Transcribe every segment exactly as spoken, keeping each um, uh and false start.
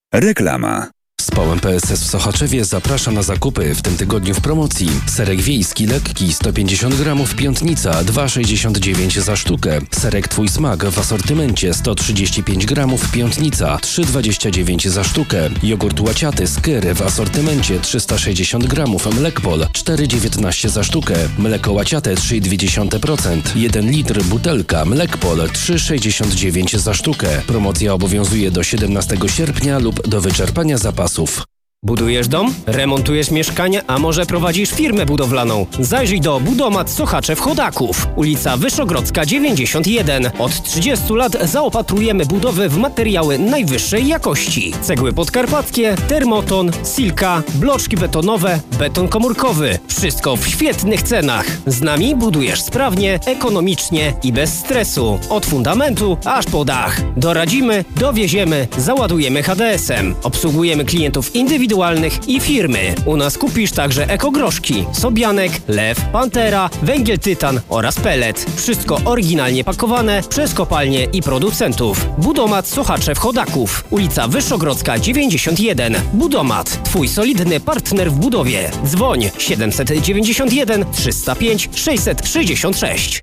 Reklama. Spałem P S S w Sochaczewie zaprasza na zakupy w tym tygodniu w promocji. Serek wiejski lekki sto pięćdziesiąt gramów Piątnica dwa sześćdziesiąt dziewięć za sztukę. Serek Twój smak w asortymencie sto trzydzieści pięć gramów Piątnica trzy dwadzieścia dziewięć za sztukę. Jogurt łaciaty Skyr w asortymencie trzysta sześćdziesiąt gramów Mlekpol cztery dziewiętnaście za sztukę. Mleko łaciate trzy i dwie dziesiąte procent. jeden litr butelka Mlekpol trzy sześćdziesiąt dziewięć za sztukę. Promocja obowiązuje do siedemnastego sierpnia lub do wyczerpania zapasów. Budujesz dom? Remontujesz mieszkanie? A może prowadzisz firmę budowlaną? Zajrzyj do Budomat Sochaczew Chodaków. Ulica Wyszogrodzka dziewięćdziesiąt jeden. Od trzydziestu lat zaopatrujemy budowy w materiały najwyższej jakości. Cegły podkarpackie, termoton, silka, bloczki betonowe, beton komórkowy. Wszystko w świetnych cenach. Z nami budujesz sprawnie, ekonomicznie i bez stresu. Od fundamentu aż po dach. Doradzimy, dowieziemy, załadujemy H D S-em. Obsługujemy klientów indywidualnych i firmy. U nas kupisz także ekogroszki, sobianek, lew, pantera, węgiel tytan oraz pellet. Wszystko oryginalnie pakowane przez kopalnie i producentów. Budomat Sochaczew Chodaków. Ulica Wyszogrodzka dziewięćdziesiąt jeden. Budomat. Twój solidny partner w budowie. Dzwoń siedemset dziewięćdziesiąt jeden trzysta pięć sześćset sześćdziesiąt sześć.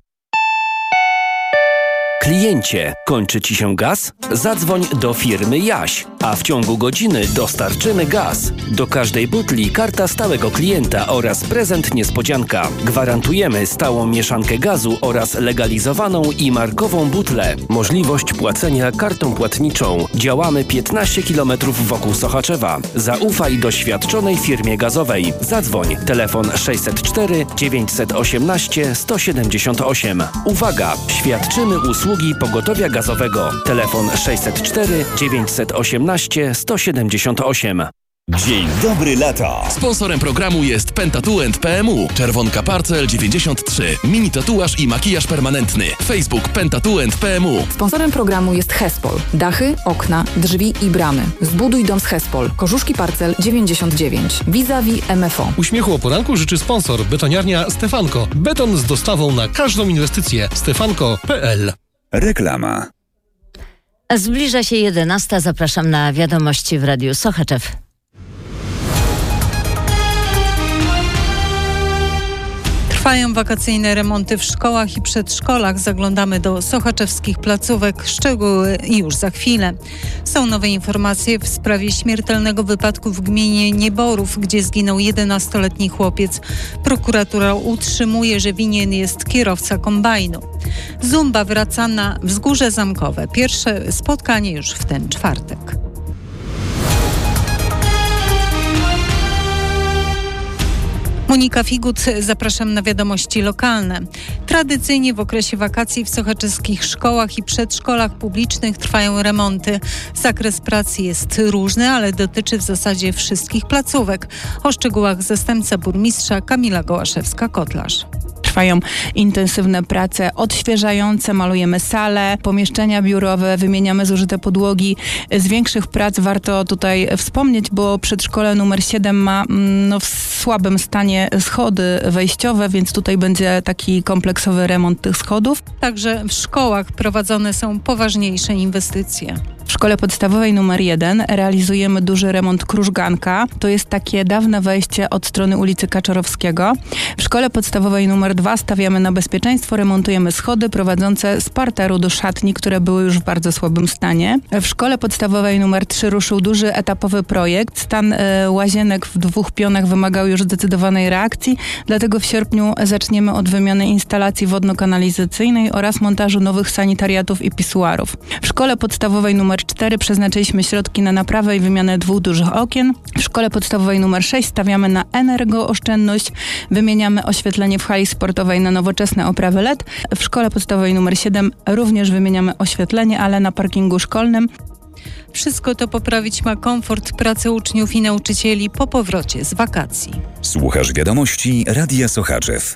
Kliencie, kończy Ci się gaz? Zadzwoń do firmy Jaś, a w ciągu godziny dostarczymy gaz. Do każdej butli karta stałego klienta oraz prezent niespodzianka. Gwarantujemy stałą mieszankę gazu oraz legalizowaną i markową butlę. Możliwość płacenia kartą płatniczą. Działamy piętnaście kilometrów wokół Sochaczewa. Zaufaj doświadczonej firmie gazowej. Zadzwoń. Telefon sześćset cztery dziewięćset osiemnaście sto siedemdziesiąt osiem. Uwaga! Świadczymy usługi pogotowia gazowego. Telefon sześćset cztery dziewięćset osiemnaście sto siedemdziesiąt osiem. Dzień dobry lata. Sponsorem programu jest Pentatuent P M U. Czerwonka Parcel dziewięćdziesiąt trzy. Mini tatuaż i makijaż permanentny. Facebook Pentatuent P M U. Sponsorem programu jest Hespol. Dachy, okna, drzwi i bramy. Zbuduj dom z Hespol. Korzuszki Parcel dziewięćdziesiąt dziewięć. Vis-a-vis M F O. Uśmiechu o poranku życzy sponsor Betoniarnia Stefanko. Beton z dostawą na każdą inwestycję. stefanko kropka p l. Reklama. Zbliża się jedenasta. Zapraszam na wiadomości w Radiu Sochaczew. Trwają wakacyjne remonty w szkołach i przedszkolach. Zaglądamy do sochaczewskich placówek. Szczegóły już za chwilę. Są nowe informacje w sprawie śmiertelnego wypadku w gminie Nieborów, gdzie zginął jedenastoletni chłopiec. Prokuratura utrzymuje, że winien jest kierowca kombajnu. Zumba wraca na Wzgórze Zamkowe. Pierwsze spotkanie już w ten czwartek. Monika Figut, zapraszam na wiadomości lokalne. Tradycyjnie w okresie wakacji w sochaczewskich szkołach i przedszkolach publicznych trwają remonty. Zakres pracy jest różny, ale dotyczy w zasadzie wszystkich placówek. O szczegółach zastępca burmistrza Kamila Gołaszewska-Kotlarz. Trwają intensywne prace odświeżające, malujemy sale, pomieszczenia biurowe, wymieniamy zużyte podłogi. Z większych prac warto tutaj wspomnieć, bo przedszkole numer siedem ma no, w słabym stanie schody wejściowe, więc tutaj będzie taki kompleksowy remont tych schodów. Także w szkołach prowadzone są poważniejsze inwestycje. W szkole podstawowej numer jeden realizujemy duży remont krużganka. To jest takie dawne wejście od strony ulicy Kaczorowskiego. W szkole podstawowej numer dwa stawiamy na bezpieczeństwo, remontujemy schody prowadzące z parteru do szatni, które były już w bardzo słabym stanie. W szkole podstawowej numer trzy ruszył duży etapowy projekt. Stan y, łazienek w dwóch pionach wymagał już zdecydowanej reakcji, dlatego w sierpniu zaczniemy od wymiany instalacji wodno-kanalizacyjnej oraz montażu nowych sanitariatów i pisuarów. W szkole podstawowej numer cztery przeznaczyliśmy środki na naprawę i wymianę dwóch dużych okien. W szkole podstawowej numer sześć stawiamy na energooszczędność. Wymieniamy oświetlenie w hali sportowej na nowoczesne oprawy L E D. W szkole podstawowej numer siedem również wymieniamy oświetlenie, ale na parkingu szkolnym. Wszystko to poprawić ma komfort pracy uczniów i nauczycieli po powrocie z wakacji. Słuchasz wiadomości Radia Sochaczew.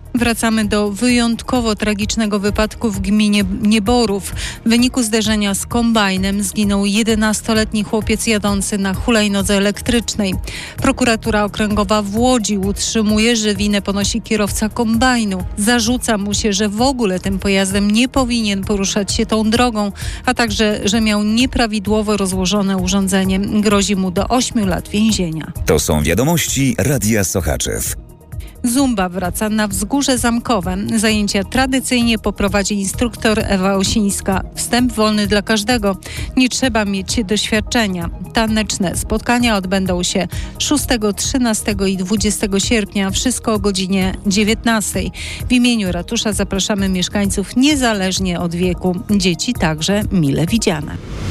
Wracamy do wyjątkowo tragicznego wypadku w gminie Nieborów. W wyniku zderzenia z kombajnem zginął jedenastoletni chłopiec jadący na hulajnodze elektrycznej. Prokuratura Okręgowa w Łodzi utrzymuje, że winę ponosi kierowca kombajnu. Zarzuca mu się, że w ogóle tym pojazdem nie powinien poruszać się tą drogą, a także, że miał nieprawidłowo rozłożone urządzenie. Grozi mu do ośmiu lat więzienia. To są wiadomości Radia Sochaczew. Zumba wraca na Wzgórze Zamkowe. Zajęcia tradycyjnie poprowadzi instruktor Ewa Osińska. Wstęp wolny dla każdego. Nie trzeba mieć doświadczenia. Taneczne spotkania odbędą się szóstego, trzynastego i dwudziestego sierpnia. Wszystko o godzinie dziewiętnastej. W imieniu ratusza zapraszamy mieszkańców niezależnie od wieku. Dzieci także mile widziane.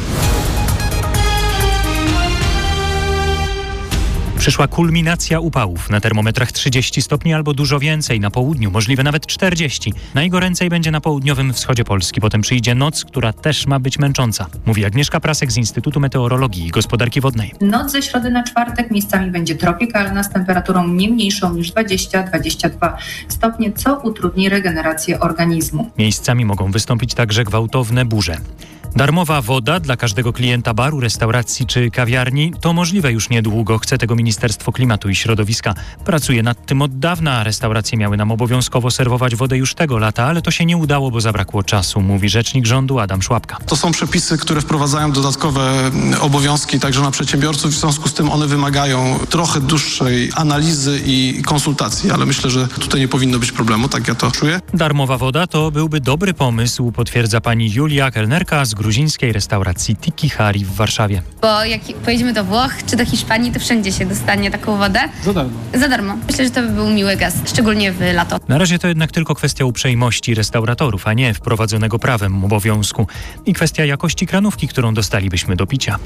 Przyszła kulminacja upałów. Na termometrach trzydzieści stopni albo dużo więcej. Na południu możliwe nawet czterdzieści. Najgoręcej będzie na południowym wschodzie Polski. Potem przyjdzie noc, która też ma być męcząca. Mówi Agnieszka Prasek z Instytutu Meteorologii i Gospodarki Wodnej. Noc ze środy na czwartek miejscami będzie tropikalna z temperaturą nie mniejszą niż dwadzieścia do dwudziestu dwóch stopni, co utrudni regenerację organizmu. Miejscami mogą wystąpić także gwałtowne burze. Darmowa woda dla każdego klienta baru, restauracji czy kawiarni to możliwe już niedługo. Chce tego Ministerstwo Klimatu i Środowiska. Pracuje nad tym od dawna. Restauracje miały nam obowiązkowo serwować wodę już tego lata, ale to się nie udało, bo zabrakło czasu, mówi rzecznik rządu Adam Szłapka. To są przepisy, które wprowadzają dodatkowe obowiązki także na przedsiębiorców. W związku z tym one wymagają trochę dłuższej analizy i konsultacji, ale myślę, że tutaj nie powinno być problemu, tak ja to czuję. Darmowa woda to byłby dobry pomysł, potwierdza pani Julia, kelnerka z gruzińskiej restauracji Tiki Hari w Warszawie. Bo jak pojedziemy do Włoch czy do Hiszpanii, to wszędzie się dostanie taką wodę. Za darmo. Za darmo. Myślę, że to by był miły gest, szczególnie w lato. Na razie to jednak tylko kwestia uprzejmości restauratorów, a nie wprowadzonego prawem obowiązku. I kwestia jakości kranówki, którą dostalibyśmy do picia.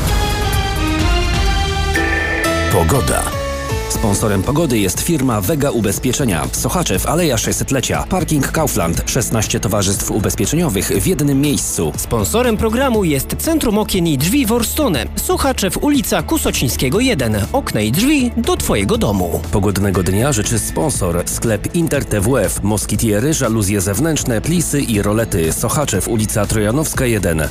Pogoda. Sponsorem pogody jest firma Vega Ubezpieczenia. Sochaczew, Aleja sześćsetlecia. Parking Kaufland. szesnaście towarzystw ubezpieczeniowych w jednym miejscu. Sponsorem programu jest Centrum Okien i Drzwi Worstone. Sochaczew, ulica Kusocińskiego jeden. Okna i drzwi do Twojego domu. Pogodnego dnia życzy sponsor. Sklep Inter T W F. Moskitiery, żaluzje zewnętrzne, plisy i rolety. Sochaczew, ulica Trojanowska jeden.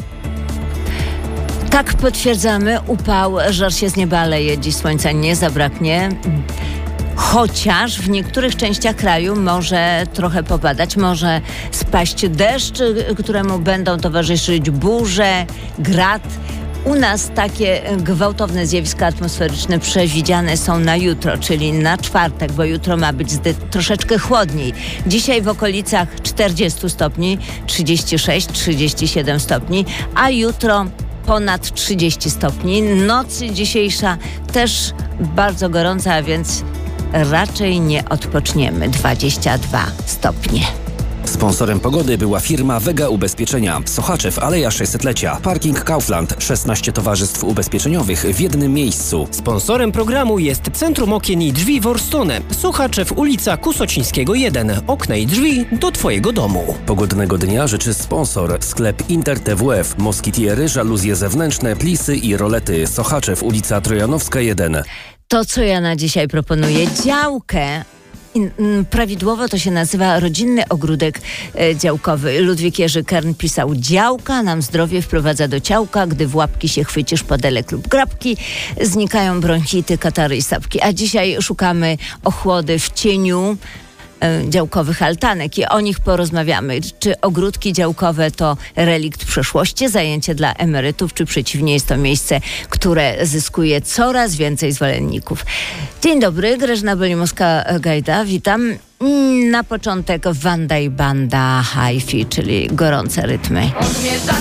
Tak, potwierdzamy, upał, żar się z nieba leje, dziś słońca nie zabraknie, chociaż w niektórych częściach kraju może trochę popadać, może spaść deszcz, któremu będą towarzyszyć burze, grad. U nas takie gwałtowne zjawiska atmosferyczne przewidziane są na jutro, czyli na czwartek, bo jutro ma być zde- troszeczkę chłodniej. Dzisiaj w okolicach czterdzieści stopni, trzydzieści sześć trzydzieści siedem stopni, a jutro ponad trzydzieści stopni. Noc dzisiejsza też bardzo gorąca, a więc raczej nie odpoczniemy. dwadzieścia dwa stopnie. Sponsorem pogody była firma Vega Ubezpieczenia. Sochaczew, Aleja sześćsetlecia. Parking Kaufland. szesnaście towarzystw ubezpieczeniowych w jednym miejscu. Sponsorem programu jest Centrum Okien i Drzwi Worstone. Sochaczew, ulica Kusocińskiego jeden. Okna i drzwi do Twojego domu. Pogodnego dnia życzy sponsor. Sklep Inter T W F. Moskitiery, żaluzje zewnętrzne, plisy i rolety. Sochaczew, ulica Trojanowska jeden. To, co ja na dzisiaj proponuję, działkę. Prawidłowo to się nazywa rodzinny ogródek e, działkowy. Ludwik Jerzy Kern pisał: działka nam zdrowie wprowadza do ciałka, gdy w łapki się chwycisz podelek lub grabki, znikają bronchity, katary i sapki. A dzisiaj szukamy ochłody w cieniu e, działkowych altanek i o nich porozmawiamy. Czy ogródki działkowe to relikt przeszłości, zajęcie dla emerytów, czy przeciwnie jest to miejsce, które zyskuje coraz więcej zwolenników? Dzień dobry, Grażyna Bolimowska-Gajda, witam. Na początek Wanda i Banda Hi-Fi, czyli gorące rytmy.